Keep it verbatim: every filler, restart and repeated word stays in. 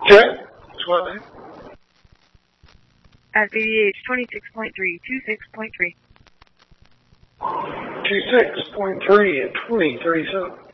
Check. What? At B D H twenty-six point three, twenty-six point three. twenty-six point three at twenty thirty-seven.